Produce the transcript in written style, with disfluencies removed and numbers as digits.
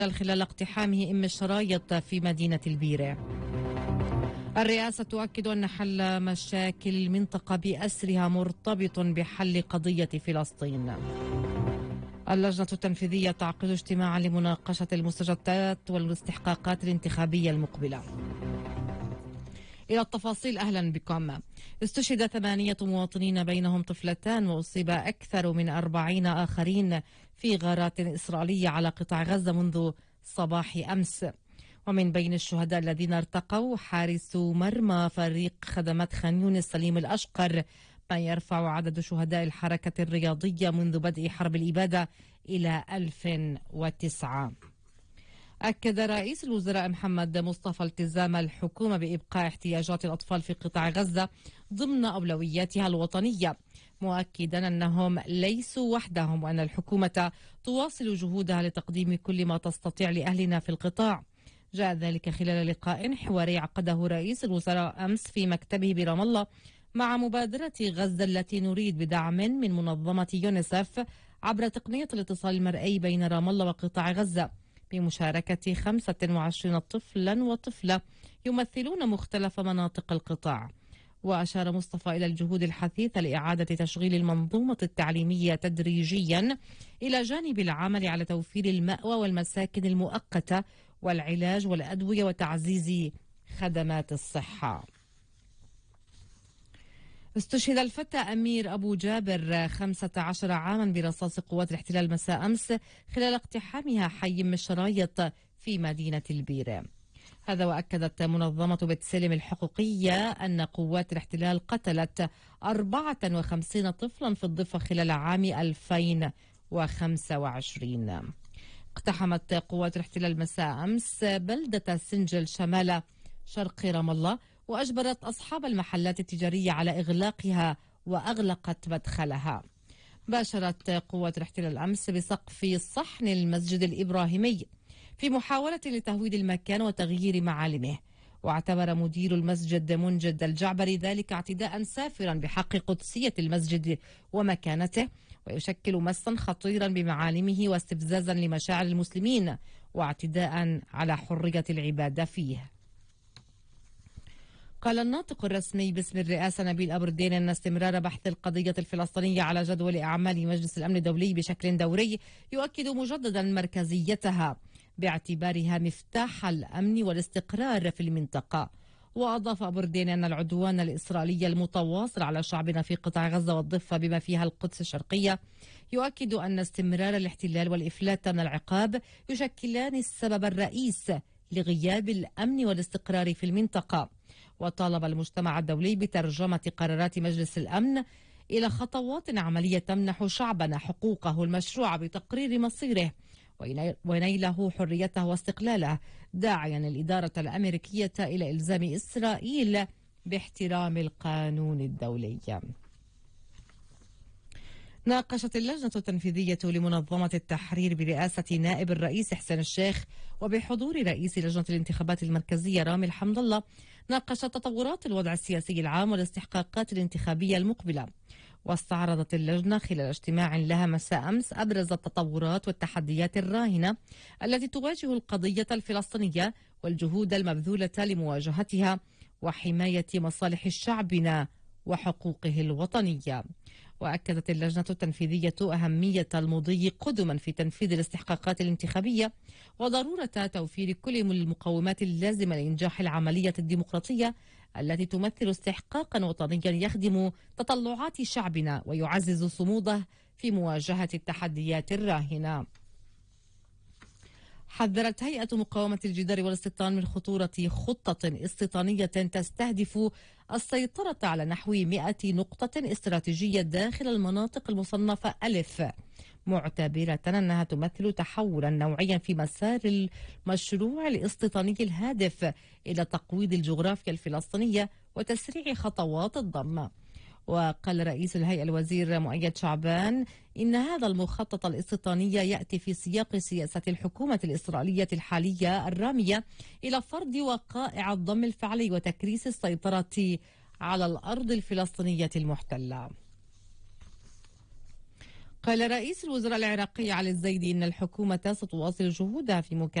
خلال اقتحامه أم الشرايط في مدينة البيرة. الرئاسة تؤكد أن حل مشاكل المنطقة بأسرها مرتبط بحل قضية فلسطين. اللجنة التنفيذية تعقد اجتماعا لمناقشة المستجدات والاستحقاقات الانتخابية المقبلة. إلى التفاصيل، أهلا بكم. استشهد 8 مواطنين بينهم طفلتان وأصيب أكثر من 40 آخرين في غارات إسرائيلية على قطاع غزة منذ صباح أمس. ومن بين الشهداء الذين ارتقوا حارس مرمى فريق خدمات خان يونس سليم الأشقر، ما يرفع عدد شهداء الحركة الرياضية منذ بدء حرب الإبادة إلى 1009. أكد رئيس الوزراء محمد مصطفى التزام الحكومة بإبقاء احتياجات الأطفال في قطاع غزة ضمن أولوياتها الوطنية، مؤكدا أنهم ليسوا وحدهم وأن الحكومة تواصل جهودها لتقديم كل ما تستطيع لأهلنا في القطاع. جاء ذلك خلال لقاء حواري عقده رئيس الوزراء أمس في مكتبه برام الله مع مبادرة غزة التي نريد بدعم من منظمة يونيسف عبر تقنية الاتصال المرئي بين رام الله وقطاع غزة، بمشاركة 25 طفلا وطفلة يمثلون مختلف مناطق القطاع. وأشار مصطفى إلى الجهود الحثيثة لإعادة تشغيل المنظومة التعليمية تدريجيا إلى جانب العمل على توفير المأوى والمساكن المؤقتة والعلاج والأدوية وتعزيز خدمات الصحة. استشهد الفتى أمير أبو جابر 15 عاما برصاص قوات الاحتلال مساء أمس خلال اقتحامها حي مشرايط في مدينة البيرة. هذا وأكدت منظمة بتسلم الحقوقية أن قوات الاحتلال قتلت 54 طفلا في الضفة خلال عام 2025. اقتحمت قوات الاحتلال مساء أمس بلدة سنجل شمال شرق رام الله، وأجبرت أصحاب المحلات التجارية على إغلاقها وأغلقت مدخلها. باشرت قوات الاحتلال أمس بسقف صحن المسجد الإبراهيمي في محاولة لتهويد المكان وتغيير معالمه، واعتبر مدير المسجد منجد الجعبري ذلك اعتداء سافرا بحق قدسية المسجد ومكانته، ويشكل مسا خطيرا بمعالمه واستفزازا لمشاعر المسلمين واعتداء على حرية العبادة فيه. قال الناطق الرسمي باسم الرئاسة نبيل أبردين أن استمرار بحث القضية الفلسطينية على جدول أعمال مجلس الأمن الدولي بشكل دوري يؤكد مجددا مركزيتها باعتبارها مفتاح الأمن والاستقرار في المنطقة. وأضاف أبردين أن العدوان الإسرائيلي المتواصل على شعبنا في قطاع غزة والضفة بما فيها القدس الشرقية يؤكد أن استمرار الاحتلال والإفلات من العقاب يشكلان السبب الرئيس لغياب الأمن والاستقرار في المنطقة. وطالب المجتمع الدولي بترجمة قرارات مجلس الأمن إلى خطوات عملية تمنح شعبنا حقوقه المشروعة بتقرير مصيره ونيله حريته واستقلاله، داعيا الإدارة الأمريكية إلى إلزام إسرائيل باحترام القانون الدولي. ناقشت اللجنة التنفيذية لمنظمة التحرير برئاسة نائب الرئيس حسين الشيخ وبحضور رئيس لجنة الانتخابات المركزية رامي الحمد الله ناقشت تطورات الوضع السياسي العام والاستحقاقات الانتخابية المقبلة. واستعرضت اللجنة خلال اجتماع لها مساء أمس أبرز التطورات والتحديات الراهنة التي تواجه القضية الفلسطينية والجهود المبذولة لمواجهتها وحماية مصالح شعبنا وحقوقه الوطنية. وأكدت اللجنة التنفيذية أهمية المضي قدما في تنفيذ الاستحقاقات الانتخابية وضرورة توفير كل المقومات اللازمة لإنجاح العملية الديمقراطية التي تمثل استحقاقا وطنيا يخدم تطلعات شعبنا ويعزز صموده في مواجهة التحديات الراهنة. حذرت هيئة مقاومة الجدار والاستيطان من خطورة خطة استيطانية تستهدف السيطرة على نحو 100 نقطة استراتيجية داخل المناطق المصنفة ألف، معتبرة أنها تمثل تحولا نوعيا في مسار المشروع الاستيطاني الهادف إلى تقويض الجغرافيا الفلسطينية وتسريع خطوات الضم. وقال رئيس الهيئة الوزير مؤيد شعبان إن هذا المخطط الاستيطاني يأتي في سياق سياسة الحكومة الإسرائيلية الحالية الرامية إلى فرض وقائع الضم الفعلي وتكريس السيطرة على الأرض الفلسطينية المحتلة. قال رئيس الوزراء العراقي علي الزيدي إن الحكومة ستواصل جهودها في